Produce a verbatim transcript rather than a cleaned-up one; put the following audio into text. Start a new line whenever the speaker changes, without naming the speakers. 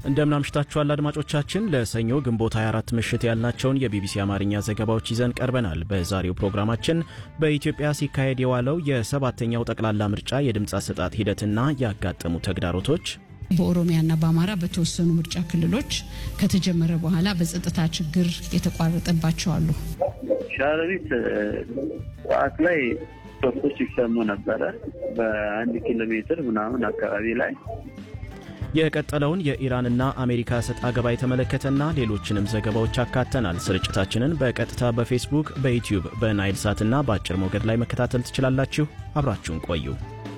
እንደምን አምሽታችኋል አድማጮቻችን። ለሰኞ ግንቦት ሃያ አራት ምሽት ያልናቸውን የቢቢሲ አማርኛ ዘገባዎች ይዘን ቀርበናል። በዛሬው ፕሮግራማችን በኢትዮጵያ ሲካሄድ የዋለው የሰባተኛው ጠቅላላ ምርጫ የድምጽ አሰጣጥ ሂደትና ያጋጠሙ ተግዳሮቶች፣
በኦሮሚያና በአማራ በተወሰኑ ምርጫ ክልሎች ከተጀመረ በኋላ በጸጥታ ችግር የተቋረጠባቸው አሉ።
ሻረሪት ሰዓት ላይ ሶስቶች ይሰሙ ነበረ በአንድ ኪሎ ሜትር ምናምን አካባቢ ላይ።
የቀጠለውን የኢራንና አሜሪካ ሰጣ ገባ የተመለከተና ሌሎችንም ዘገባዎች አካተናል። ስርጭታችንን በቀጥታ በፌስቡክ፣ በዩቲዩብ፣ በናይል ሳትና በአጭር ሞገድ ላይ መከታተል ትችላላችሁ። አብራችሁን ቆዩ።